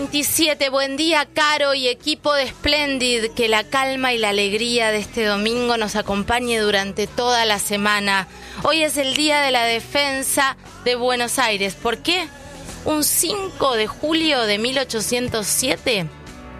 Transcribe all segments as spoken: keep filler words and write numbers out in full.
veintisiete, buen día, Caro y equipo de Splendid. Que la calma y la alegría de este domingo nos acompañe durante toda la semana. Hoy es el Día de la Defensa de Buenos Aires. ¿Por qué? Un cinco de julio de mil ochocientos siete,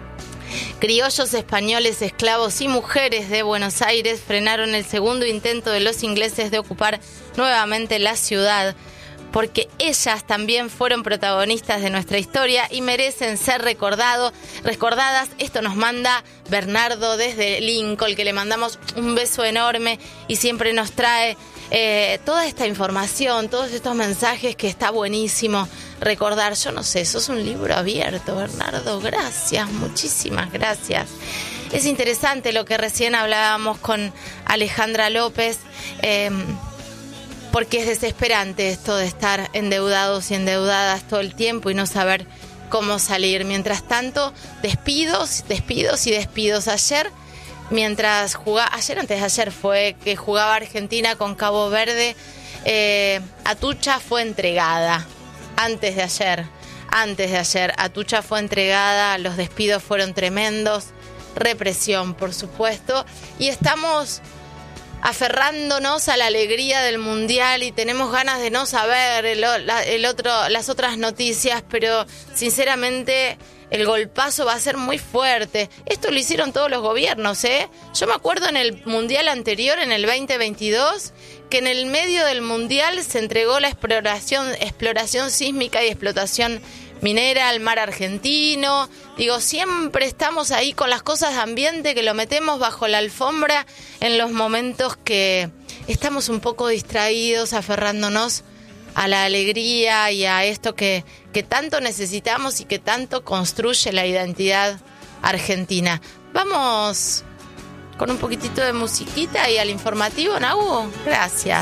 criollos españoles, esclavos y mujeres de Buenos Aires frenaron el segundo intento de los ingleses de ocupar nuevamente la ciudad, porque ellas también fueron protagonistas de nuestra historia y merecen ser recordado, recordadas. Esto nos manda Bernardo desde Lincoln, que le mandamos un beso enorme y siempre nos trae eh, toda esta información, todos estos mensajes que está buenísimo recordar. Yo no sé, sos un libro abierto, Bernardo. Gracias, muchísimas gracias. Es interesante lo que recién hablábamos con Alejandra López, eh, porque es desesperante esto de estar endeudados y endeudadas todo el tiempo y no saber cómo salir. Mientras tanto, despidos, despidos y despidos. Ayer, mientras jugaba, ayer antes de ayer fue que jugaba Argentina con Cabo Verde, eh, Atucha fue entregada. Antes de ayer, antes de ayer, Atucha fue entregada, los despidos fueron tremendos, represión, por supuesto, y estamos aferrándonos a la alegría del Mundial y tenemos ganas de no saber el, la, el otro, las otras noticias, pero sinceramente el golpazo va a ser muy fuerte. Esto lo hicieron todos los gobiernos, ¿eh? Yo me acuerdo en el Mundial anterior, en el veinte veintidós, que en el medio del Mundial se entregó la exploración, exploración sísmica y explotación minera al mar argentino. Digo, siempre estamos ahí con las cosas de ambiente que lo metemos bajo la alfombra en los momentos que estamos un poco distraídos, aferrándonos a la alegría y a esto que, que tanto necesitamos y que tanto construye la identidad argentina. Vamos con un poquitito de musiquita y al informativo, Nahu. Gracias.